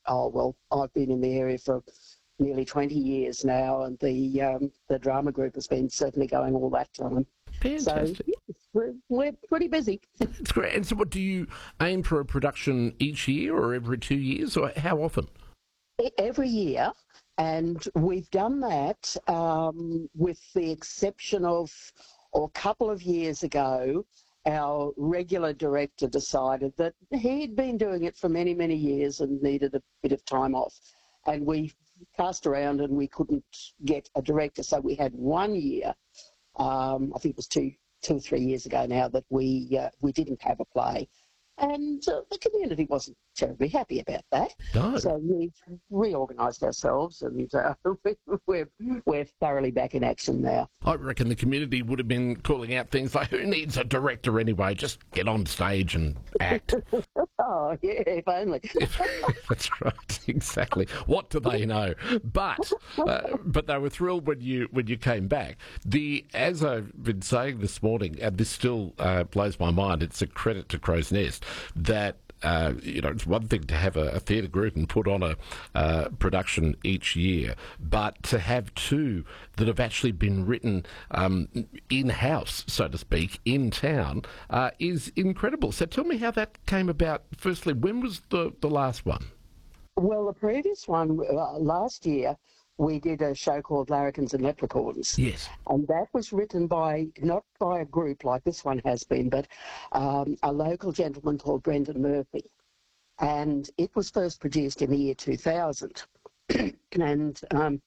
oh, well, I've been in the area for nearly 20 years now, and the drama group has been certainly going all that time. Fantastic. So yes, we're pretty busy. That's great. And so what, do you aim for a production each year or every 2 years, or how often? Every year, and we've done that with the exception of, or a couple of years ago, our regular director decided that he'd been doing it for many, many years and needed a bit of time off. And we cast around and we couldn't get a director. So we had 1 year, I think it was two or 3 years ago now, that we didn't have a play. And the community wasn't terribly happy about that. No. So we've reorganised ourselves, and we're thoroughly back in action now. I reckon the community would have been calling out things like, who needs a director anyway? Just get on stage and act. Oh, yeah, if only. That's right, exactly. What do they know? But they were thrilled when you came back. As I've been saying this morning, and this still blows my mind, it's a credit to Crow's Nest that it's one thing to have a theatre group and put on a production each year, but to have two that have actually been written in-house, so to speak, in town, is incredible. So tell me how that came about. Firstly, when was the last one? Well, the previous one, last year, we did a show called Larrikins and Leprechauns. Yes. And that was written not by a group like this one has been, but a local gentleman called Brendan Murphy. And it was first produced in the year 2000. And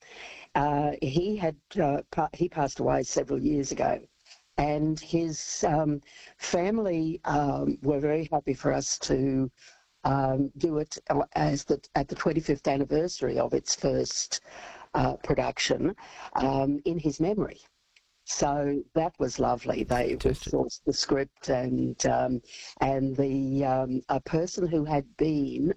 he passed away several years ago. And his family were very happy for us to do it at the 25th anniversary of its first production in his memory. So that was lovely. They sourced the script, and a person who had been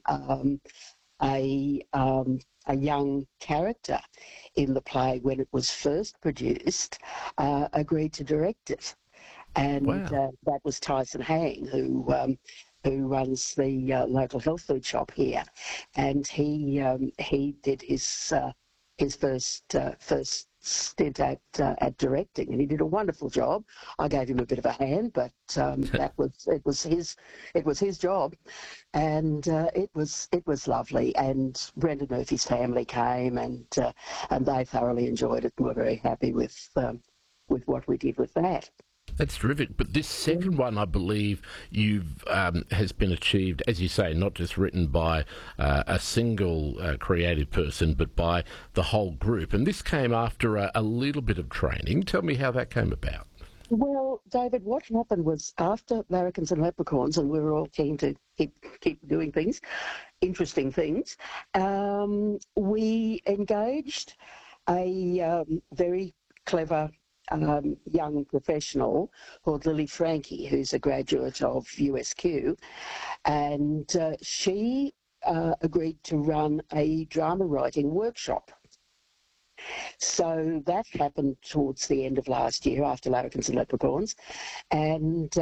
a young character in the play when it was first produced agreed to direct it, and wow. That was Tyson Hang, who runs the local health food shop here, and he did his first stint at directing, and he did a wonderful job. I gave him a bit of a hand, but it was his job, and it was lovely. And Brendan Murphy's family came, and they thoroughly enjoyed it and were very happy with what we did with that. That's terrific. But this second one, I believe, has been achieved, as you say, not just written by a single creative person, but by the whole group. And this came after a little bit of training. Tell me how that came about. Well, David, what happened was after Larrikins and Leprechauns, and we were all keen to keep doing things, interesting things, we engaged a very clever young professional called Lily Frankie, who's a graduate of USQ, and she agreed to run a drama writing workshop. So that happened towards the end of last year after Larrikins and Leprechauns, and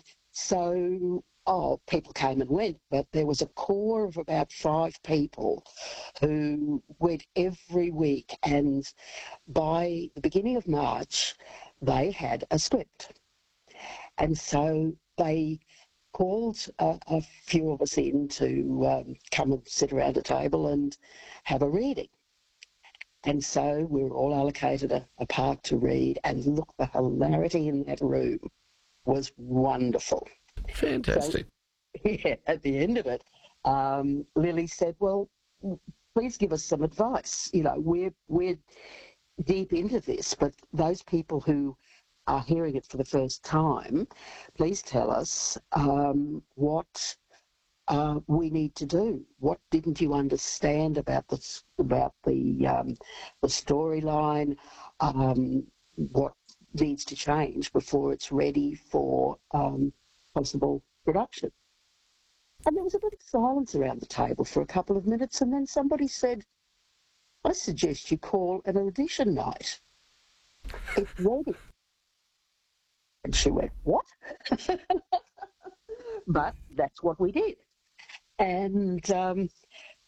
people came and went, but there was a core of about 5 people who went every week, and by the beginning of March, they had a script. And so they called a few of us in to come and sit around a table and have a reading. And so we were all allocated a part to read, and look, the hilarity in that room was wonderful. Fantastic. So, yeah, at the end of it, Lily said, well, please give us some advice. We're deep into this, but those people who are hearing it for the first time, please tell us what we need to do. What didn't you understand about the storyline? What needs to change before it's ready for possible production? And there was a bit of silence around the table for a couple of minutes, and then somebody said, I suggest you call an audition night. It's ready. And she went, what? But that's what we did. And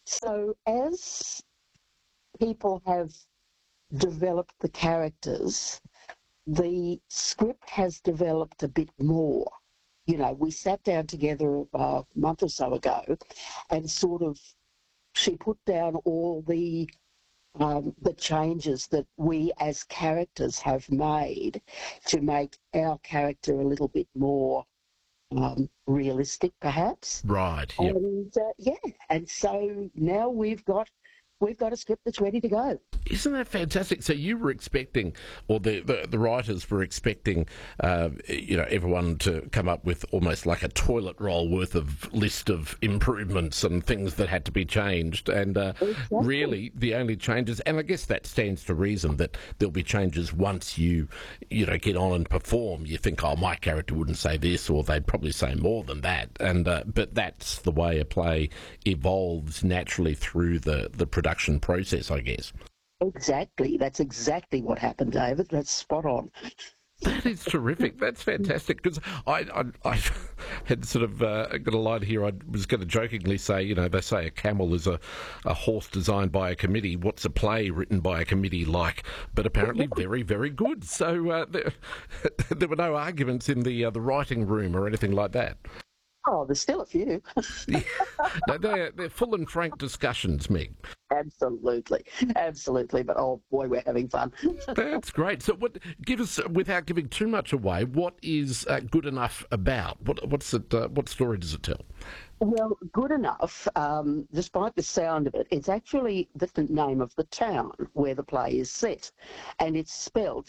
So as people have developed the characters, the script has developed a bit more. You know, we sat down together a month or so ago and sort of, she put down all the changes that we as characters have made to make our character a little bit more realistic, perhaps. Right. Yep. And and so now we've got a script that's ready to go. Isn't that fantastic? So you were expecting, or the writers were expecting, everyone to come up with almost like a toilet roll worth of list of improvements and things that had to be changed. And Exactly. really, the only changes, and I guess that stands to reason that there'll be changes once you get on and perform. You think, oh, my character wouldn't say this, or they'd probably say more than that. And but that's the way a play evolves naturally through the production process, I guess. Exactly. That's exactly what happened, David. That's spot on. That is terrific. That's fantastic. Because I had sort of got a line here. I was going to jokingly say, they say a camel is a horse designed by a committee. What's a play written by a committee like? But apparently very, very good. So there were no arguments in the writing room or anything like that. Oh, there's still a few. Yeah. No, they're full and frank discussions, Meg. Absolutely. But oh boy, we're having fun. That's great. So, give us, without giving too much away, what is Good Enough about? What story does it tell? Well, Good Enough, despite the sound of it, it's actually the name of the town where the play is set, and it's spelled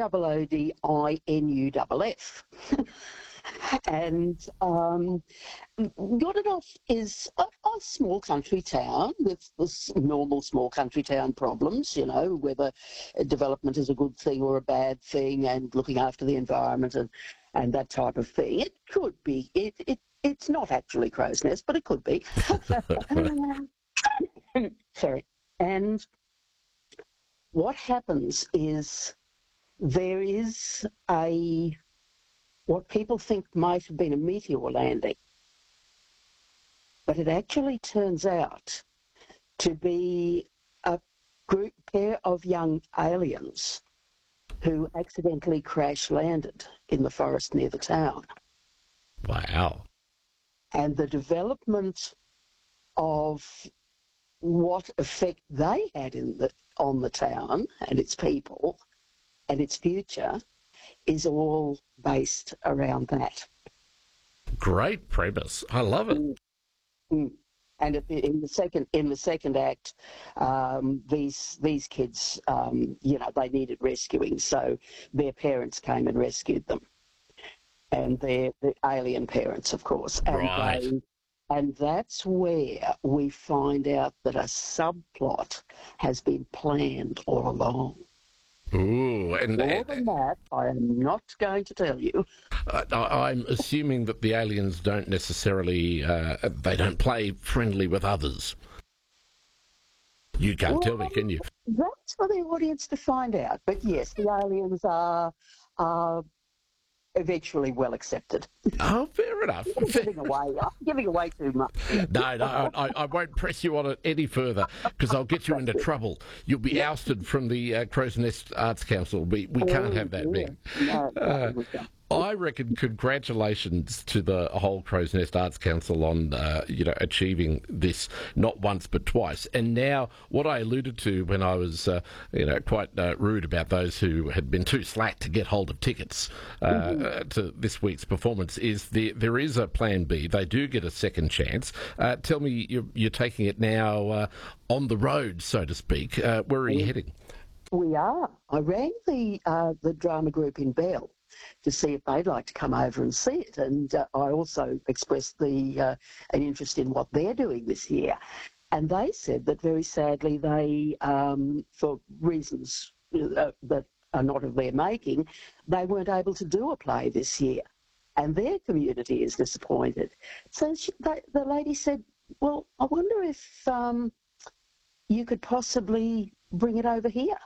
Goodinuf. And Good Enough is a small country town with the normal small country town problems, whether development is a good thing or a bad thing, and looking after the environment and that type of thing. It could be. It's not actually Crow's Nest, but it could be. Sorry. And what happens is there is what people think might have been a meteor landing, but it actually turns out to be a pair of young aliens who accidentally crash landed in the forest near the town. Wow. And the development of what effect they had on the town and its people and its future is all based around that. Great premise. I love it. Mm. And in the second act, these kids, they needed rescuing, so their parents came and rescued them, and they're the alien parents, of course. And right. And that's where we find out that a subplot has been planned all along. Ooh, and more than that, I am not going to tell you. I'm assuming that the aliens don't necessarily, they don't play friendly with others. You can't tell me, can you? That's for the audience to find out. But yes, the aliens are eventually well accepted. Oh, fair enough. I'm giving away too much. No, I won't press you on it any further because I'll get you into trouble. You'll be ousted from the Crow's Nest Arts Council. We can't have that, Meg. No, I reckon congratulations to the whole Crow's Nest Arts Council on achieving this not once but twice. And now, what I alluded to when I was quite rude about those who had been too slack to get hold of tickets to this week's performance is there is a plan B. They do get a second chance. Tell me, you're taking it now on the road, so to speak. Where are you heading? We are. I rang the drama group in Bell to see if they'd like to come over and see it. And I also expressed an interest in what they're doing this year. And they said that very sadly they, for reasons that are not of their making, they weren't able to do a play this year. And their community is disappointed. So the lady said, well, I wonder if you could possibly bring it over here.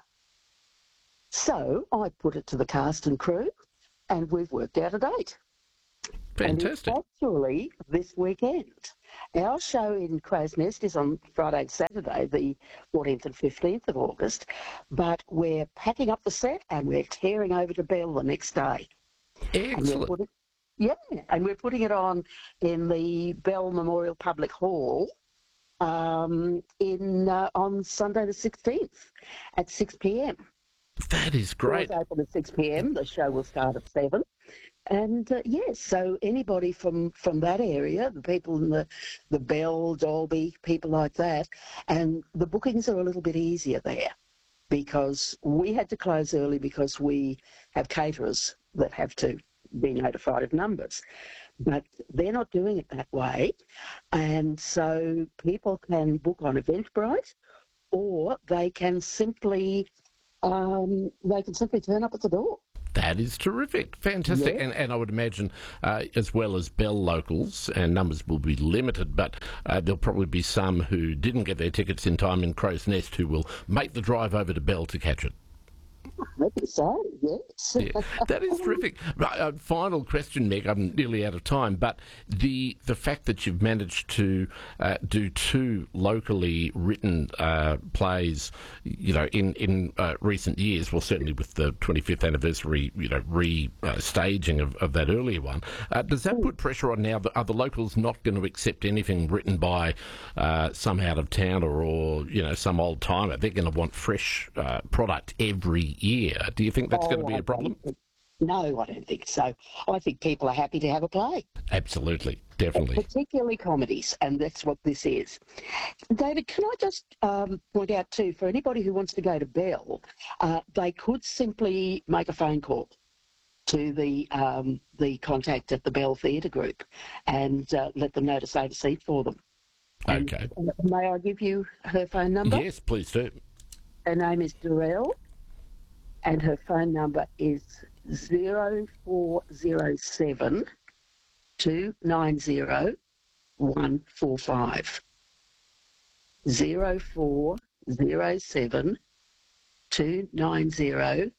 So I put it to the cast and crew, and we've worked out a date. Fantastic. And it's actually this weekend. Our show in Crow's Nest is on Friday and Saturday, the 14th and 15th of August, but we're packing up the set and we're tearing over to Bell the next day. Excellent. And we're putting it on in the Bell Memorial Public Hall on Sunday the 16th at 6 p.m. That is great. Doors open at 6 p.m. The show will start at 7. And yes, so anybody from that area, the people in the Bell, Dalby, people like that, and the bookings are a little bit easier there because we had to close early because we have caterers that have to be notified of numbers. But they're not doing it that way. And so people can book on Eventbrite or they can simply turn up at the door. That is terrific. Fantastic. Yeah. And I would imagine, as well as Bell locals, and numbers will be limited, but there'll probably be some who didn't get their tickets in time in Crow's Nest who will make the drive over to Bell to catch it. Maybe so, yes. Yeah, that is terrific. Final question, Meg. I'm nearly out of time, but the fact that you've managed to do 2 locally written plays, in recent years, well, certainly with the 25th anniversary, re-staging of that earlier one, does that put pressure on now? Are the locals not going to accept anything written by some out of towner or some old timer? They're going to want fresh product every year. Do you think that's going to be a problem? No, I don't think so. I think people are happy to have a play. Absolutely, definitely. Particularly comedies, and that's what this is. David, can I just point out too, for anybody who wants to go to Bell, they could simply make a phone call to the contact at the Bell Theatre Group and let them know to save a seat for them. Okay. And, may I give you her phone number? Yes, please do. Her name is Darrell, and her phone number is 0407 290 145. 0407 290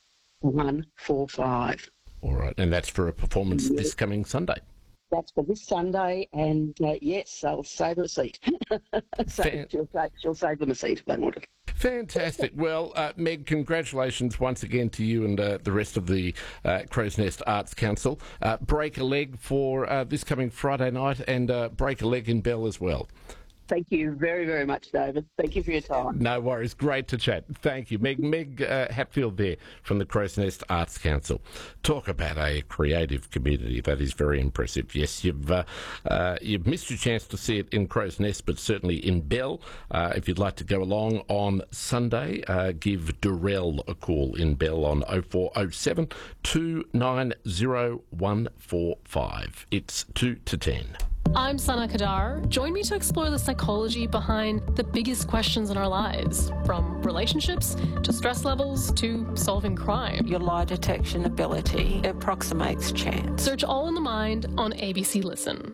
145. All right, and that's for a performance this coming Sunday. That's for this Sunday, and yes, I'll save her a seat. She'll save them a seat if they want it. Fantastic. Well, Meg, congratulations once again to you and the rest of the Crow's Nest Arts Council. Break a leg for this coming Friday night and break a leg in Bell as well. Thank you very, very much, David. Thank you for your time. No worries. Great to chat. Thank you. Meg Hatfield there from the Crow's Nest Arts Council. Talk about a creative community. That is very impressive. Yes, you've missed your chance to see it in Crow's Nest, but certainly in Bell. If you'd like to go along on Sunday, give Darrell a call in Bell on 0407 290 145. It's 2 to 10. I'm Sana Kadar. Join me to explore the psychology behind the biggest questions in our lives, from relationships to stress levels to solving crime. Your lie detection ability approximates chance. Search All in the Mind on ABC Listen.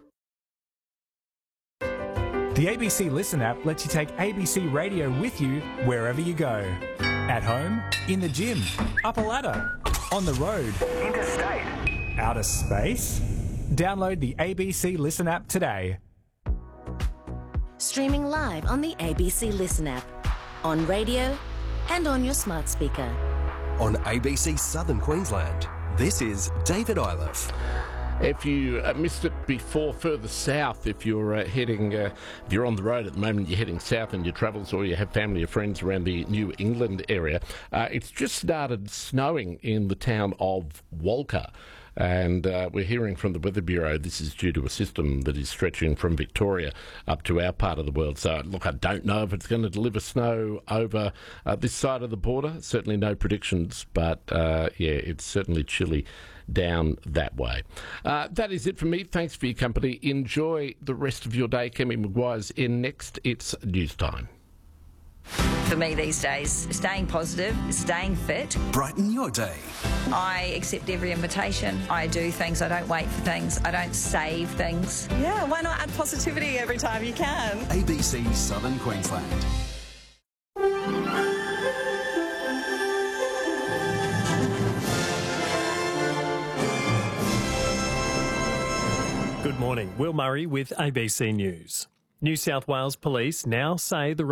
The ABC Listen app lets you take ABC Radio with you wherever you go. At home, in the gym, up a ladder, on the road, interstate, outer space. Download the ABC Listen app today. Streaming live on the ABC Listen app, on radio and on your smart speaker. On ABC Southern Queensland, this is David Iliff. If you missed it before, further south, if you're heading, if you're on the road at the moment, you're heading south in your travels or you have family or friends around the New England area, it's just started snowing in the town of Walker. And we're hearing from the Weather Bureau this is due to a system that is stretching from Victoria up to our part of the world. So, look, I don't know if it's going to deliver snow over this side of the border. Certainly no predictions, but, it's certainly chilly down that way. That is it from me. Thanks for your company. Enjoy the rest of your day. Kemi Maguire's in next. It's news time. For me these days, staying positive, staying fit. Brighten your day. I accept every invitation. I do things. I don't wait for things. I don't save things. Yeah, why not add positivity every time you can? ABC Southern Queensland. Good morning. Will Murray with ABC News. New South Wales Police now say the